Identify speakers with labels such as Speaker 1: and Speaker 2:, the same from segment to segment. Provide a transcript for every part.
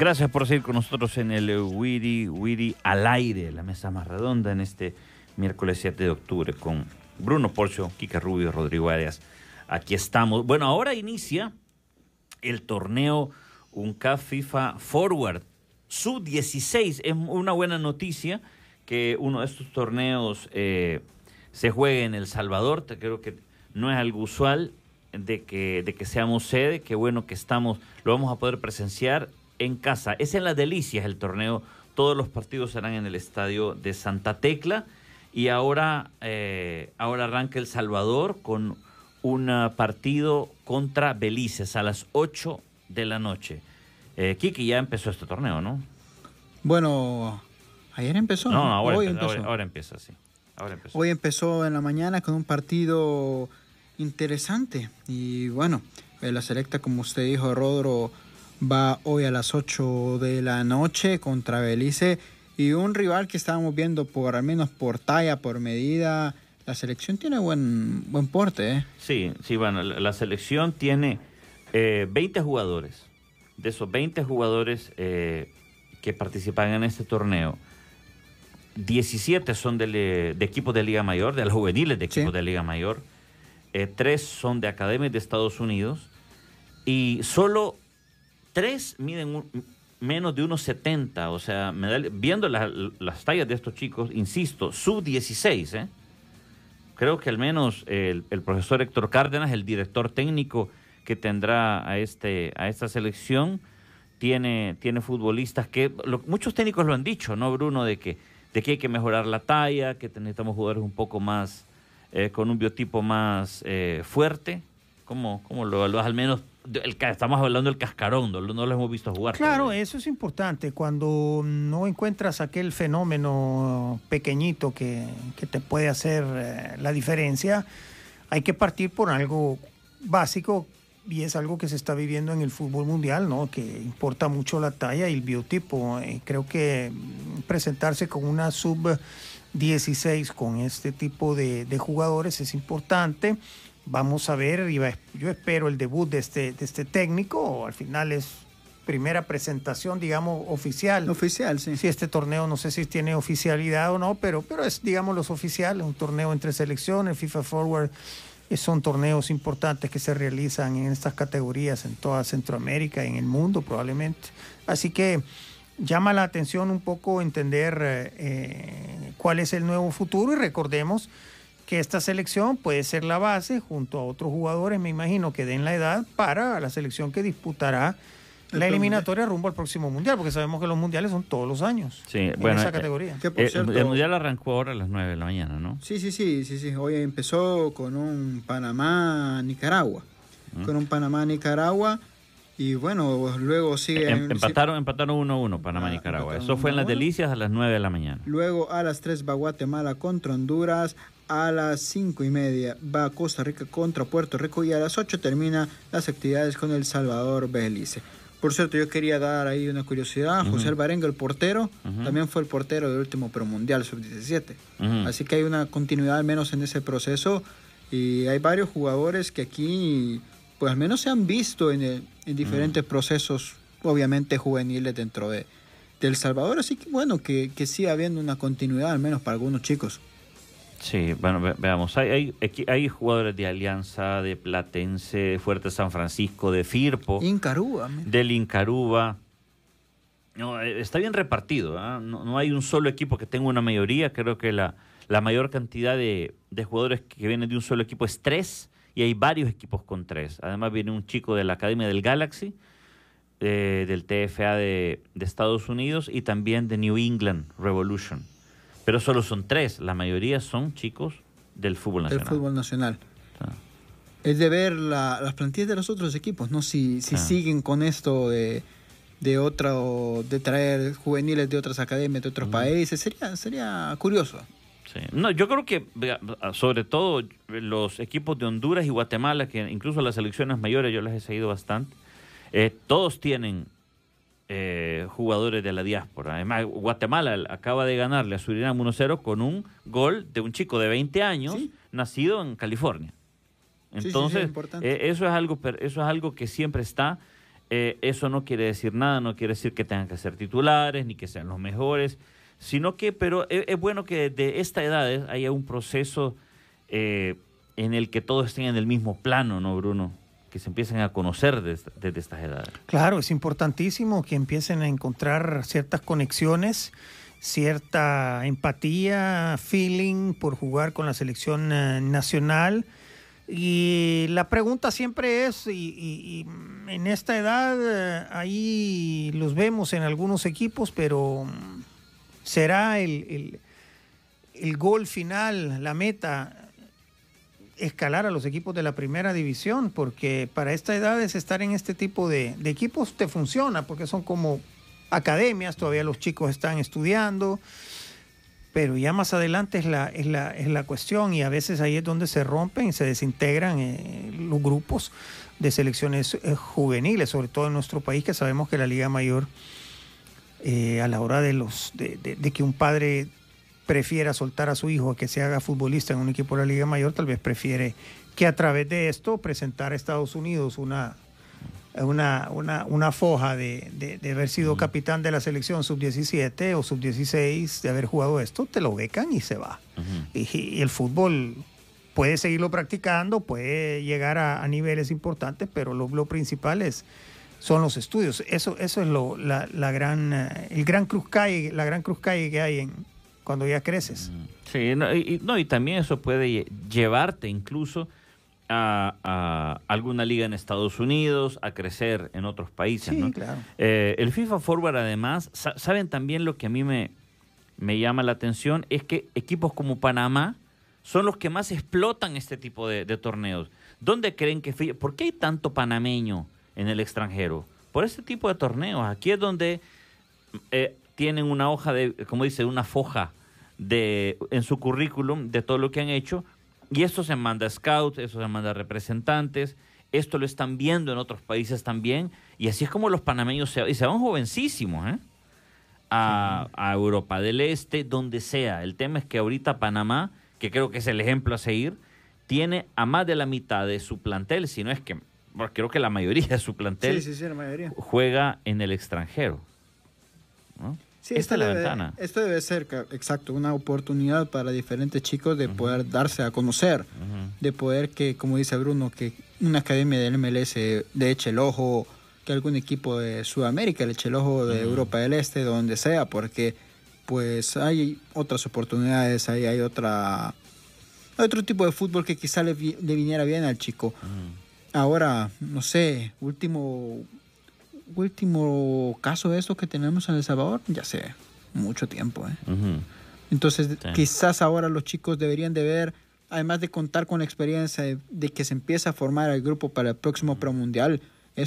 Speaker 1: Gracias por seguir con nosotros en el Wiri al aire, la mesa más redonda en este miércoles 7 de octubre con Bruno Porcio, Kika Rubio, Rodrigo Arias. Aquí estamos. Bueno, ahora inicia el torneo UNCAF FIFA Forward Sub-16. Es una buena noticia que uno de estos torneos se juegue en El Salvador. Creo que no es algo usual de que seamos sede. Qué bueno que lo vamos a poder presenciar en casa. Es en Las Delicias el torneo. Todos los partidos serán en el estadio de Santa Tecla. Y ahora arranca El Salvador con un partido contra Belice a las 8 de la noche. Kiki, ya empezó este torneo, ¿no?
Speaker 2: Bueno, ayer empezó.
Speaker 1: No, ahora empieza, sí. Ahora empezó.
Speaker 2: Hoy empezó en la mañana con un partido interesante. Y bueno, la selecta, como usted dijo, Rodro, va hoy a las 8 de la noche contra Belice. Y un rival que estábamos viendo al menos por talla, por medida. La selección tiene buen porte, ¿eh?
Speaker 1: Sí, bueno, la selección tiene 20 jugadores. De esos 20 jugadores que participan en este torneo, 17 son de equipos de Liga Mayor, de las juveniles de equipos de Liga Mayor. 3 son de academias de Estados Unidos. Y solo 3 miden menos de 1.70. O sea, viendo las tallas de estos chicos, insisto, sub-16, ¿eh? Creo que al menos el profesor Héctor Cárdenas, el director técnico que tendrá a esta selección, tiene futbolistas que muchos técnicos lo han dicho, ¿no, Bruno? De que hay que mejorar la talla, que necesitamos jugadores un poco más con un biotipo más fuerte. ¿Cómo lo evalúas? Al menos estamos hablando del cascarón, no lo hemos visto jugar.
Speaker 3: Claro,
Speaker 1: todavía.
Speaker 3: eso es importante. Cuando no encuentras aquel fenómeno pequeñito que te puede hacer la diferencia, hay que partir por algo básico, y es algo que se está viviendo en el fútbol mundial, ¿no? Que importa mucho la talla y el biotipo. Creo que presentarse con una sub-16 con este tipo de jugadores es importante. Vamos a ver, yo espero el debut de este técnico. Al final es primera presentación, digamos, oficial.
Speaker 2: Oficial, sí.
Speaker 3: Sí, este torneo no sé si tiene oficialidad o no, pero es, digamos, los oficiales, un torneo entre selecciones. FIFA Forward son torneos importantes que se realizan en estas categorías en toda Centroamérica y en el mundo probablemente. Así que llama la atención un poco entender cuál es el nuevo futuro, y recordemos que esta selección puede ser la base junto a otros jugadores, me imagino, que den la edad para la selección que disputará la eliminatoria rumbo al próximo mundial, porque sabemos que los mundiales son todos los años en esa categoría.
Speaker 2: Que por cierto,
Speaker 1: el mundial arrancó ahora a las 9 de la mañana, ¿no?
Speaker 2: Sí. Hoy empezó con un Panamá-Nicaragua. Y bueno, luego sigue...
Speaker 1: Empataron 1-1 Panamá-Nicaragua. Eso fue en Las Delicias a las 9 de la mañana.
Speaker 2: Luego a las 3 va Guatemala contra Honduras. A las 5:30 va Costa Rica contra Puerto Rico. Y a las 8 termina las actividades con El Salvador Belice. Por cierto, yo quería dar ahí una curiosidad. José Alvarenga, el portero, también fue el portero del último premundial sub-17. Así que hay una continuidad al menos en ese proceso. Y hay varios jugadores que aquí, pues al menos se han visto en diferentes procesos, obviamente juveniles dentro de El Salvador. Así que bueno, que siga habiendo una continuidad al menos para algunos chicos.
Speaker 1: Sí, bueno, veamos. Hay jugadores de Alianza, de Platense, de Fuerte San Francisco, de Firpo. Del Incaruba. No, está bien repartido, ¿eh? No hay un solo equipo que tenga una mayoría. Creo que la mayor cantidad de jugadores que vienen de un solo equipo es 3, y hay varios equipos con 3. Además viene un chico de la Academia del Galaxy, del TFA de Estados Unidos, y también de New England Revolution. Pero solo son 3, la mayoría son chicos del fútbol nacional.
Speaker 2: Es de ver las plantillas de los otros equipos, ¿no? Si siguen con esto de traer juveniles de otras academias, de otros países, sería curioso.
Speaker 1: Sí. No, yo creo que sobre todo los equipos de Honduras y Guatemala, que incluso las selecciones mayores yo las he seguido bastante, todos tienen jugadores de la diáspora. Además, Guatemala acaba de ganarle a Surinam 1-0 con un gol de un chico de 20 años, nacido en California. Entonces, eso es algo que siempre está eso no quiere decir nada, no quiere decir que tengan que ser titulares ni que sean los mejores, sino que, pero es bueno que de esta edad haya un proceso en el que todos estén en el mismo plano, ¿no, Bruno? Que se empiecen a conocer desde estas edades.
Speaker 3: Claro, es importantísimo que empiecen a encontrar ciertas conexiones, cierta empatía, feeling por jugar con la selección nacional. Y la pregunta siempre es, y en esta edad ahí los vemos en algunos equipos, pero ¿será el gol final, la meta, escalar a los equipos de la primera división? Porque para esta edad es estar en este tipo de equipos te funciona, porque son como academias, todavía los chicos están estudiando, pero ya más adelante es la cuestión, y a veces ahí es donde se rompen y se desintegran los grupos de selecciones juveniles, sobre todo en nuestro país, que sabemos que la Liga Mayor, a la hora de que un padre prefiera soltar a su hijo a que se haga futbolista en un equipo de la Liga Mayor, tal vez prefiere que a través de esto presentar a Estados Unidos una foja de haber sido capitán de la selección sub-17 o sub-16, de haber jugado esto, te lo becan y se va. Y el fútbol puede seguirlo practicando, puede llegar a niveles importantes, pero lo principal son los estudios. Eso es la gran cruz calle que hay cuando ya creces.
Speaker 1: Sí, y también eso puede llevarte incluso a alguna liga en Estados Unidos, a crecer en otros países,
Speaker 3: sí,
Speaker 1: ¿no?
Speaker 3: Claro.
Speaker 1: El FIFA Forward, además, saben también lo que a mí me llama la atención, es que equipos como Panamá son los que más explotan este tipo de torneos. ¿Dónde creen que por qué hay tanto panameño en el extranjero? Por este tipo de torneos. Aquí es donde tienen una hoja como dice, una foja en su currículum de todo lo que han hecho. Y esto se manda a scouts, eso se manda a representantes, esto lo están viendo en otros países también, y así es como los panameños se van jovencísimos, a Europa del Este, donde sea. El tema es que ahorita Panamá, que creo que es el ejemplo a seguir, tiene a más de la mitad de su plantel, si no es que, bueno, creo que la mayoría de su plantel
Speaker 2: la mayoría
Speaker 1: juega en el extranjero, ¿no?
Speaker 2: Sí,
Speaker 1: esta es la ventana.
Speaker 2: Esto debe ser, exacto, una oportunidad para diferentes chicos de poder darse a conocer, de poder que, como dice Bruno, que una academia del MLS le eche el ojo, que algún equipo de Sudamérica le eche el ojo, de Europa del Este, donde sea, porque pues hay otras oportunidades, hay otro tipo de fútbol que quizá le viniera bien al chico. Ahora, no sé, último caso de esto que tenemos en El Salvador, ya sé, mucho tiempo. Entonces, quizás ahora los chicos deberían de ver, además de contar con la experiencia de que se empieza a formar el grupo para el próximo premundial,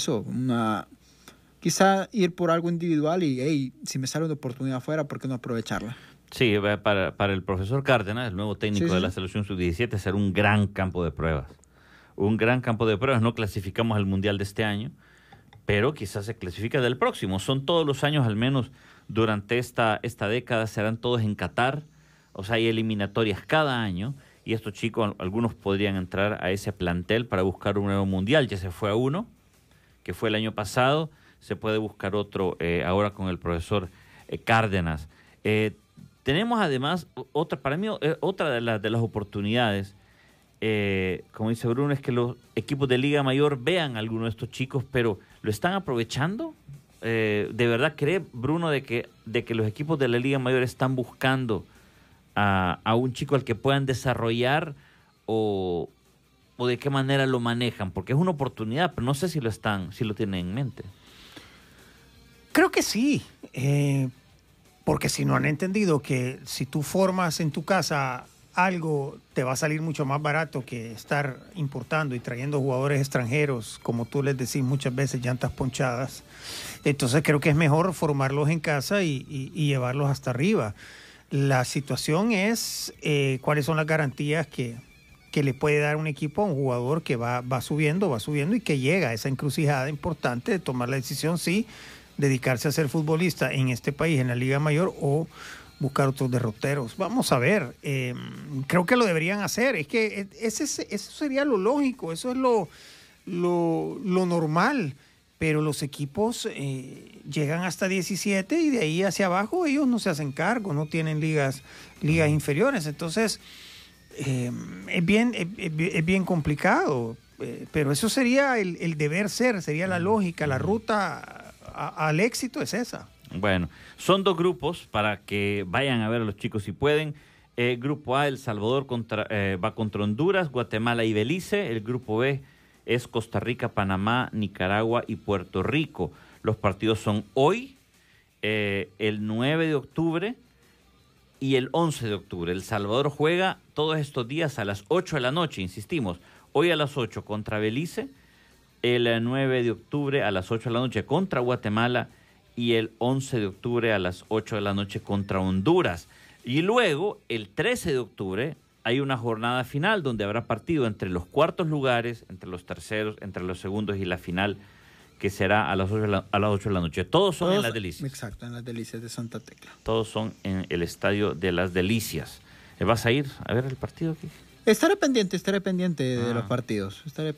Speaker 2: quizá ir por algo individual y, hey, si me sale una oportunidad afuera, ¿por qué no aprovecharla?
Speaker 1: Sí, para el profesor Cárdenas, el nuevo técnico de la selección sub-17, será un gran campo de pruebas. Un gran campo de pruebas. No clasificamos al Mundial de este año, pero quizás se clasifica del próximo. Son todos los años, al menos durante esta década, serán todos en Qatar. O sea, hay eliminatorias cada año, y estos chicos, algunos podrían entrar a ese plantel para buscar un nuevo mundial. Ya se fue a uno, que fue el año pasado, se puede buscar otro ahora con el profesor Cárdenas. Tenemos además, para mí, otra de las oportunidades, como dice Bruno, es que los equipos de Liga Mayor vean a alguno de estos chicos, pero ¿lo están aprovechando? ¿De verdad cree Bruno de que los equipos de la Liga Mayor están buscando a un chico al que puedan desarrollar, o de qué manera lo manejan? Porque es una oportunidad, pero no sé si lo tienen en mente.
Speaker 3: Creo que sí, porque si no han entendido que si tú formas en tu casa algo, te va a salir mucho más barato que estar importando y trayendo jugadores extranjeros, como tú les decís muchas veces, llantas ponchadas. Entonces creo que es mejor formarlos en casa y llevarlos hasta arriba. La situación es cuáles son las garantías que le puede dar un equipo a un jugador que va subiendo y que llega a esa encrucijada importante de tomar la decisión, sí, dedicarse a ser futbolista en este país, en la Liga Mayor, o buscar otros derroteros. Vamos a ver, creo que lo deberían hacer. Es que eso sería lo lógico, eso es lo normal, pero los equipos llegan hasta 17 y de ahí hacia abajo ellos no se hacen cargo, no tienen ligas inferiores. Entonces, es bien complicado, pero eso sería el deber ser, sería la lógica, la ruta al éxito es esa.
Speaker 1: Bueno, son 2 grupos para que vayan a ver a los chicos si pueden. Grupo A, El Salvador va contra Honduras, Guatemala y Belice. El grupo B es Costa Rica, Panamá, Nicaragua y Puerto Rico. Los partidos son hoy, el 9 de octubre y el 11 de octubre. El Salvador juega todos estos días a las 8 de la noche, insistimos. Hoy a las 8 contra Belice, el 9 de octubre a las 8 de la noche contra Guatemala y el 11 de octubre a las 8 de la noche contra Honduras. Y luego, el 13 de octubre, hay una jornada final donde habrá partido entre los cuartos lugares, entre los terceros, entre los segundos y la final, que será a las 8 de la noche. Todos son en Las Delicias.
Speaker 2: Exacto, en Las Delicias de Santa Tecla.
Speaker 1: Todos son en el estadio de Las Delicias. ¿Vas a ir a ver el partido aquí?
Speaker 2: Estaré pendiente de los partidos.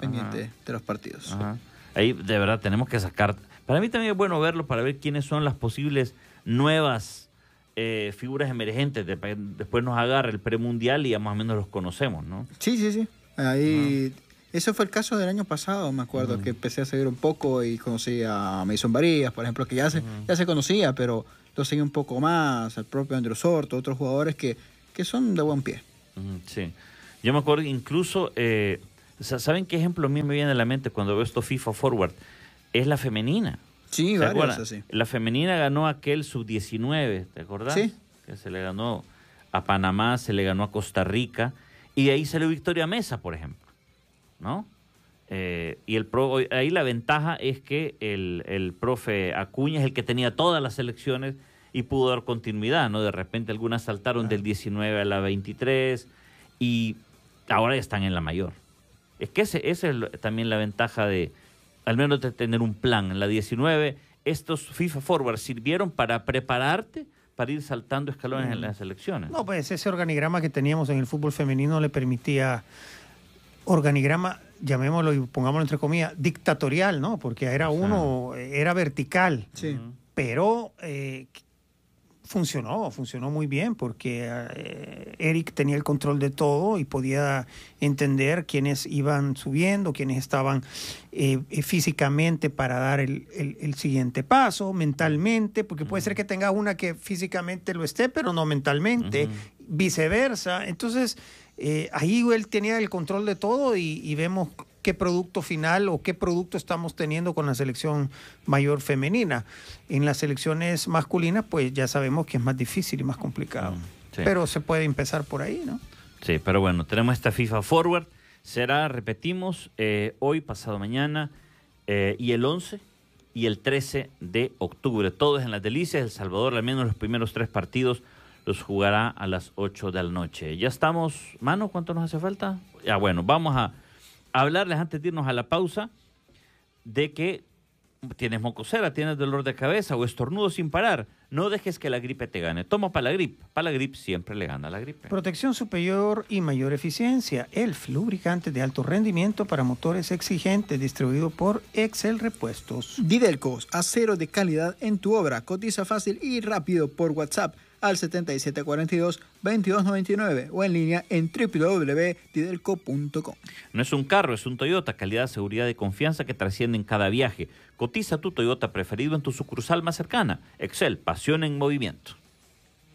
Speaker 2: Ajá.
Speaker 1: Ahí de verdad tenemos que sacar. Para mí también es bueno verlo para ver quiénes son las posibles nuevas figuras emergentes. Después nos agarra el premundial y ya más o menos los conocemos, ¿no?
Speaker 2: Sí. Ahí, eso fue el caso del año pasado, me acuerdo, que empecé a seguir un poco y conocí a Mason Varías, por ejemplo, que ya se conocía, pero lo seguí un poco más, al propio Andrew Sorto, otros jugadores que son de buen pie.
Speaker 1: Sí. Yo me acuerdo incluso, ¿saben qué ejemplo a mí me viene a la mente cuando veo esto FIFA Forward? Es la femenina.
Speaker 2: Sí, varios así.
Speaker 1: La femenina ganó aquel sub-19, ¿te acordás? Sí. Que se le ganó a Panamá, se le ganó a Costa Rica, y de ahí salió Victoria Mesa, por ejemplo, ¿no? Y ahí la ventaja es que el profe Acuña es el que tenía todas las selecciones y pudo dar continuidad, ¿no? De repente algunas saltaron del 19 a la 23 y ahora ya están en la mayor. Es que esa es también la ventaja de, al menos de tener un plan. En la 19, estos FIFA Forward sirvieron para prepararte para ir saltando escalones en las selecciones.
Speaker 3: No, pues ese organigrama que teníamos en el fútbol femenino le permitía, organigrama, llamémoslo y pongámoslo entre comillas, dictatorial, ¿no? Porque era era vertical.
Speaker 2: Sí.
Speaker 3: Pero funcionó muy bien porque Eric tenía el control de todo y podía entender quiénes iban subiendo, quiénes estaban físicamente para dar el siguiente paso, mentalmente, porque puede ser que tenga una que físicamente lo esté, pero no mentalmente, viceversa. Entonces, ahí él tenía el control de todo y vemos qué producto final o qué producto estamos teniendo con la selección mayor femenina. En las selecciones masculinas, pues ya sabemos que es más difícil y más complicado. Sí. Pero se puede empezar por ahí, ¿no?
Speaker 1: Sí, pero bueno, tenemos esta FIFA Forward. Será, repetimos, hoy, pasado mañana, y el 11 y el 13 de octubre. Todos en Las Delicias. El Salvador, al menos los primeros 3 partidos, los jugará a las 8 de la noche. Ya estamos, Mano, ¿cuánto nos hace falta? Ya, bueno, vamos a hablarles antes de irnos a la pausa de que tienes mocosera, tienes dolor de cabeza o estornudo sin parar. No dejes que la gripe te gane. Toma Palagrip. Palagrip siempre le gana a la gripe.
Speaker 3: Protección superior y mayor eficiencia. ELF, lubricante de alto rendimiento para motores exigentes, distribuido por Excel Repuestos.
Speaker 2: Didelcos, acero de calidad en tu obra. Cotiza fácil y rápido por WhatsApp al 7742-2299 o en línea en www.didelco.com.
Speaker 1: No es un carro, es un Toyota. Calidad, seguridad y confianza que trascienden cada viaje. Cotiza tu Toyota preferido en tu sucursal más cercana. Excel, pasión en movimiento.